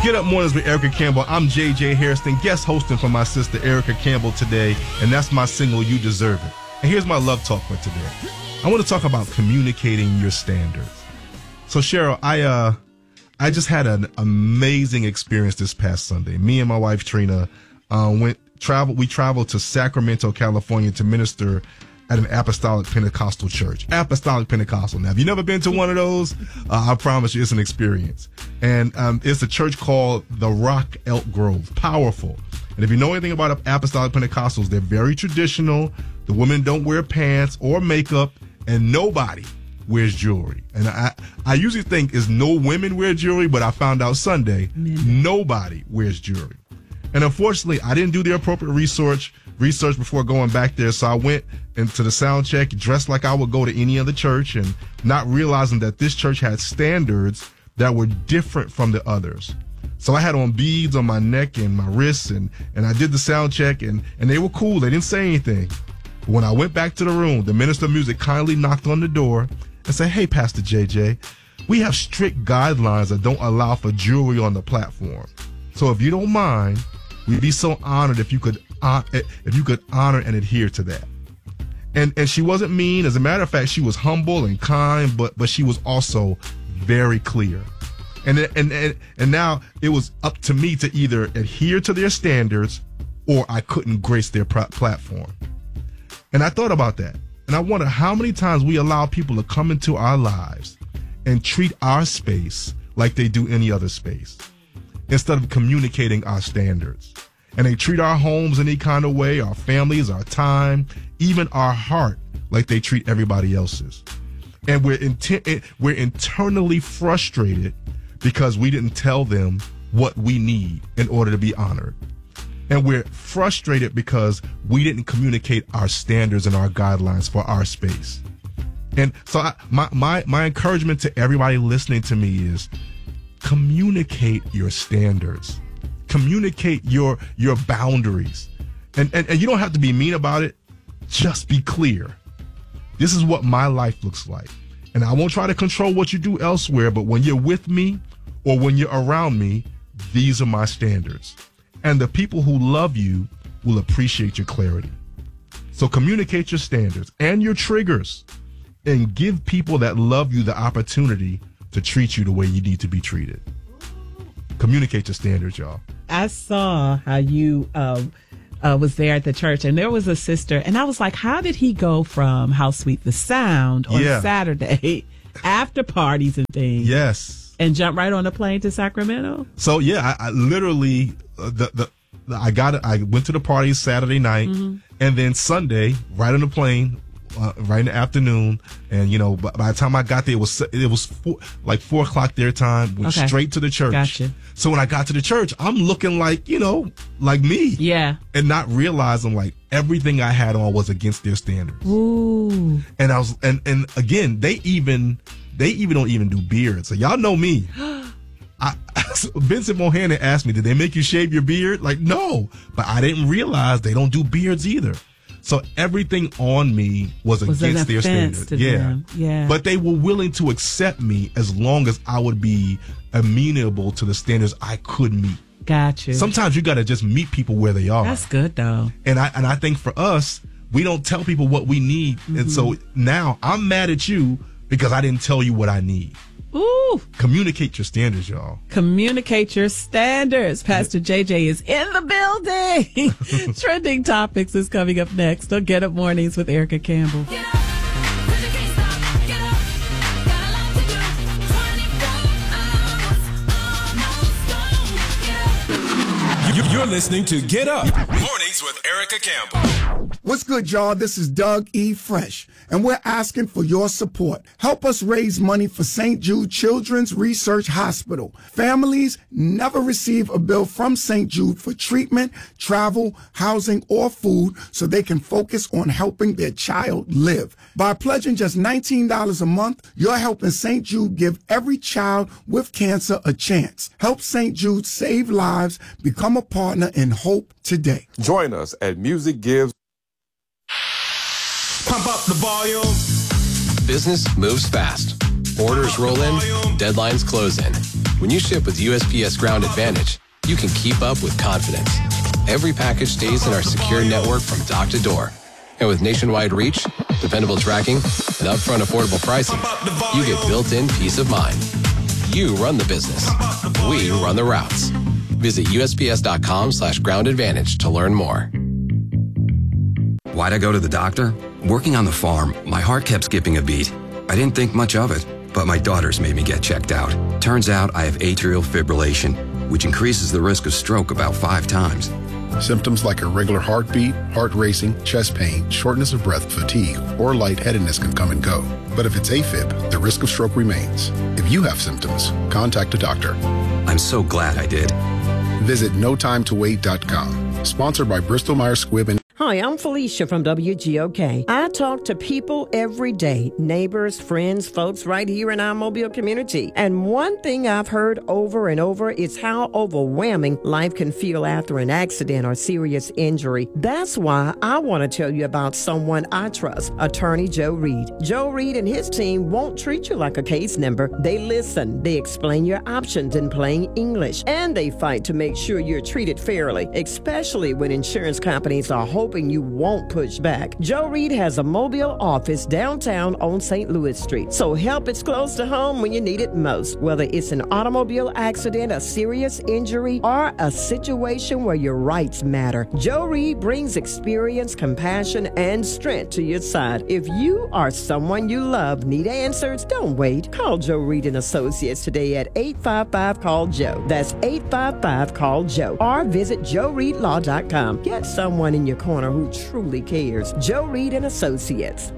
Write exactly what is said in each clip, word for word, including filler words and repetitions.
Get Up Mornings with Erica Campbell. I'm J J Harrison, guest hosting for my sister Erica Campbell today, and that's my single, You Deserve It. And here's my love talk for today. I want to talk about communicating your standards. So Cheryl, I uh, I just had an amazing experience this past Sunday. Me and my wife Trina uh, went travel. We traveled to Sacramento, California, to minister at an Apostolic Pentecostal church. Apostolic Pentecostal. Now, if you've never been to one of those, uh, I promise you it's an experience. And um, it's a church called The Rock Elk Grove. Powerful. And if you know anything about Apostolic Pentecostals, they're very traditional. The women don't wear pants or makeup, and nobody wears jewelry. And I, I usually think is no women wear jewelry, but I found out Sunday, mm-hmm. nobody wears jewelry. And unfortunately, I didn't do the appropriate research research before going back there. So I went into the sound check dressed like I would go to any other church, and not realizing that this church had standards that were different from the others. So I had on beads on my neck and my wrists, and, and I did the sound check, and, and they were cool. They didn't say anything. But when I went back to the room, the minister of music kindly knocked on the door and said, "Hey, Pastor J J, we have strict guidelines that don't allow for jewelry on the platform. So if you don't mind, we'd be so honored if you could uh, if you could honor and adhere to that." And and she wasn't mean. As a matter of fact, she was humble and kind, but but she was also very clear. And and and and now it was up to me to either adhere to their standards or I couldn't grace their pr- platform. And I thought about that. And I wonder how many times we allow people to come into our lives and treat our space like they do any other space, instead of communicating our standards. And they treat our homes any kind of way, our families, our time, even our heart, like they treat everybody else's. And we're inten- we're internally frustrated because we didn't tell them what we need in order to be honored. And we're frustrated because we didn't communicate our standards and our guidelines for our space. And so I, my, my, my encouragement to everybody listening to me is communicate your standards. Communicate your your boundaries. And, and, and you don't have to be mean about it. Just be clear. This is what my life looks like. And I won't try to control what you do elsewhere, but when you're with me or when you're around me, these are my standards. And the people who love you will appreciate your clarity. So communicate your standards and your triggers and give people that love you the opportunity to treat you the way you need to be treated. Communicate your standards, y'all. I saw how you uh, uh, was there at the church, and there was a sister, and I was like, how did he go from How Sweet the Sound on yeah. Saturday after parties and things? Yes. And jump right on a plane to Sacramento? So, yeah, I, I literally, uh, the, the, the, I got it. I went to the party Saturday night, mm-hmm. and then Sunday, right on the plane, Uh, right in the afternoon, and you know, by, by the time I got there, it was it was four, like four o'clock their time. Went okay. straight to the church. Gotcha. So when I got to the church, I'm looking like you know, like me. Yeah. And not realizing like everything I had on was against their standards. Ooh. And I was, and and again, they even they even don't even do beards. So y'all know me. I, Vincent Mohannan asked me, "Did they make you shave your beard?" Like, no, but I didn't realize they don't do beards either. So everything on me was, was against their standards. Yeah. Them. Yeah. But they were willing to accept me as long as I would be amenable to the standards I could meet. Gotcha. Sometimes you got to just meet people where they are. That's good, though. And I and I think for us, we don't tell people what we need. Mm-hmm. And so now I'm mad at you because I didn't tell you what I need. Ooh. Communicate your standards, y'all. Communicate your standards. Pastor J J is in the building. Trending Topics is coming up next on Get Up Mornings with Erica Campbell. Get up. You're listening to Get Up Mornings with Erica Campbell. What's good, y'all? This is Doug E. Fresh, and we're asking for your support. Help us raise money for Saint Jude Children's Research Hospital. Families never receive a bill from Saint Jude for treatment, travel, housing, or food, so they can focus on helping their child live. By pledging just nineteen dollars a month, you're helping Saint Jude give every child with cancer a chance. Help Saint Jude save lives. Become a partner in hope today. Join us at Music Gives. Pump up the volume. Business moves fast. Orders roll in, deadlines close in. When you ship with U S P S Ground Advantage, you can keep up with confidence. Every package stays in our secure network from dock to door. And with nationwide reach, dependable tracking, and upfront affordable pricing, you get built-in peace of mind. You run the business. We run the routes. Visit USPS.com slash ground advantage to learn more. Why'd I go to the doctor? Working on the farm, my heart kept skipping a beat. I didn't think much of it, but my daughters made me get checked out. Turns out I have atrial fibrillation, which increases the risk of stroke about five times. Symptoms like irregular heartbeat, heart racing, chest pain, shortness of breath, fatigue, or lightheadedness can come and go. But if it's AFib, the risk of stroke remains. If you have symptoms, contact a doctor. I'm so glad I did. Visit no time to wait dot com. Sponsored by Bristol Myers Squibb and Hi, I'm Felicia from W G O K. I talk to people every day, neighbors, friends, folks right here in our Mobile community. And one thing I've heard over and over is how overwhelming life can feel after an accident or serious injury. That's why I want to tell you about someone I trust, Attorney Joe Reed. Joe Reed and his team won't treat you like a case number. They listen, they explain your options in plain English, and they fight to make sure you're treated fairly, especially when insurance companies are hoping you won't push back. Joe Reed has a Mobile office downtown on Saint Louis Street, so help is close to home when you need it most. Whether it's an automobile accident, a serious injury, or a situation where your rights matter, Joe Reed brings experience, compassion, and strength to your side. If you or someone you love need answers, don't wait. Call Joe Reed and Associates today at eight five five, call Joe. That's eight five five, call Joe. Or visit joe reed law dot com. Get someone in your corner who truly cares. Joe Reed and Associates.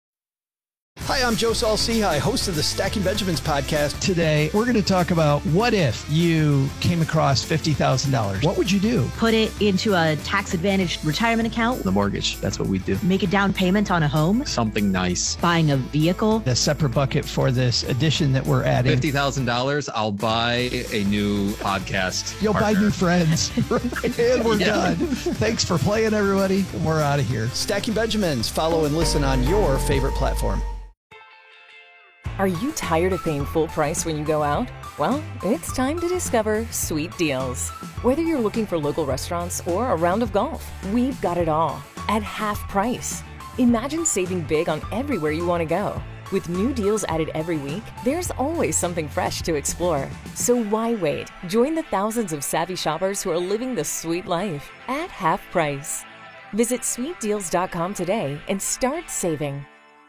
Hi, I'm Joe Saul-Sehy, host of the Stacking Benjamins podcast. Today, we're going to talk about what if you came across fifty thousand dollars? What would you do? Put it into a tax-advantaged retirement account. The mortgage, that's what we do. Make a down payment on a home. Something nice. Buying a vehicle. A separate bucket for this addition that we're adding. fifty thousand dollars, I'll buy a new podcast You'll partner. buy new friends. And we're yeah. done. Thanks for playing, everybody. And we're out of here. Stacking Benjamins. Follow and listen on your favorite platform. Are you tired of paying full price when you go out? Well, it's time to discover Sweet Deals. Whether you're looking for local restaurants or a round of golf, we've got it all at half price. Imagine saving big on everywhere you want to go. With new deals added every week, there's always something fresh to explore. So why wait? Join the thousands of savvy shoppers who are living the sweet life at half price. Visit sweet deals dot com today and start saving.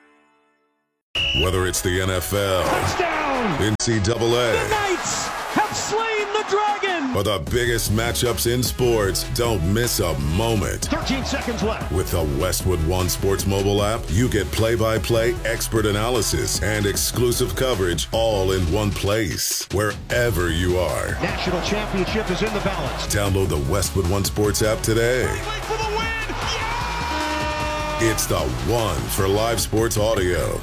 Whether it's the N F L, touchdown, N C double A, the Knights have slain the dragon, or the biggest matchups in sports, don't miss a moment. thirteen seconds left. With the Westwood One Sports mobile app, you get play-by-play, expert analysis, and exclusive coverage all in one place, wherever you are. National championship is in the balance. Download the Westwood One Sports app today. For the win. Yeah! It's the one for live sports audio.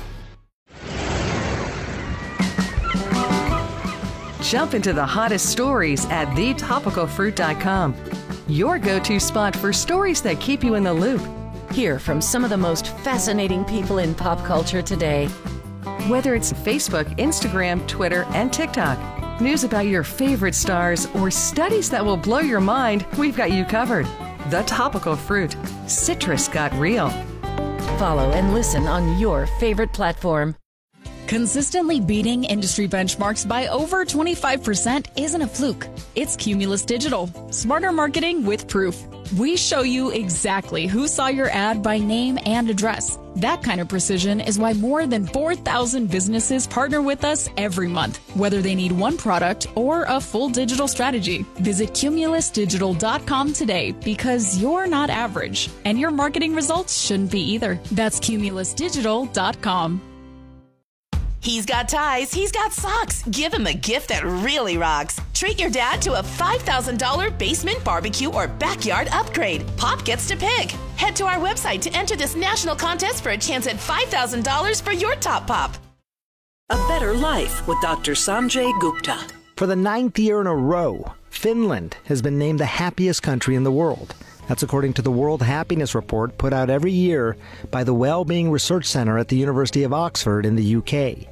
Jump into the hottest stories at the topical fruit dot com. Your go-to spot for stories that keep you in the loop. Hear from some of the most fascinating people in pop culture today. Whether it's Facebook, Instagram, Twitter, and TikTok, news about your favorite stars, or studies that will blow your mind, we've got you covered. The Topical Fruit. Citrus got real. Follow and listen on your favorite platform. Consistently beating industry benchmarks by over twenty-five percent isn't a fluke. It's Cumulus Digital. Smarter marketing with proof. We show you exactly who saw your ad by name and address. That kind of precision is why more than four thousand businesses partner with us every month, whether they need one product or a full digital strategy. Visit cumulus digital dot com today because you're not average, and your marketing results shouldn't be either. That's cumulus digital dot com. He's got ties, he's got socks. Give him a gift that really rocks. Treat your dad to a five thousand dollars basement barbecue or backyard upgrade. Pop gets to pick. Head to our website to enter this national contest for a chance at five thousand dollars for your top pop. A Better Life with Doctor Sanjay Gupta. For the ninth year in a row, Finland has been named the happiest country in the world. That's according to the World Happiness Report put out every year by the Wellbeing Research Center at the University of Oxford in the U K.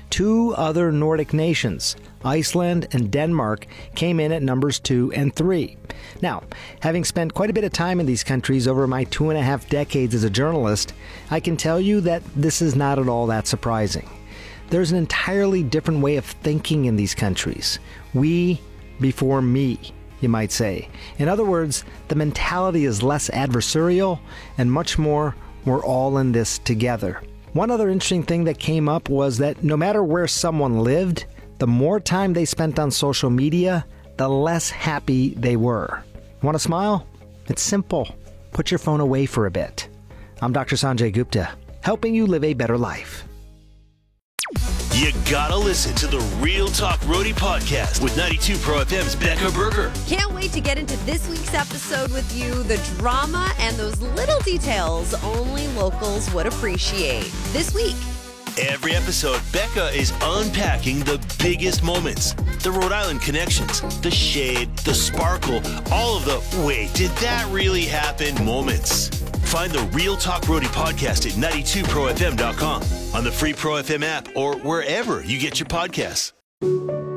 Two other Nordic nations, Iceland and Denmark, came in at numbers two and three. Now, having spent quite a bit of time in these countries over my two and a half decades as a journalist, I can tell you that this is not at all that surprising. There's an entirely different way of thinking in these countries. We before me, you might say. In other words, the mentality is less adversarial and much more, we're all in this together. One other interesting thing that came up was that no matter where someone lived, the more time they spent on social media, the less happy they were. Want to smile? It's simple. Put your phone away for a bit. I'm Doctor Sanjay Gupta, helping you live a better life. You gotta listen to the Real Talk Roadie podcast with ninety-two Pro F M's Becca Berger. Can't wait to get into this week's episode with you. The drama and those little details only locals would appreciate. This week. Every episode, Becca is unpacking the biggest moments. The Rhode Island connections, the shade, the sparkle, all of the wait, did that really happen moments. Find the Real Talk Roadie podcast at ninety-two pro f m dot com, on the free Pro F M app, or wherever you get your podcasts.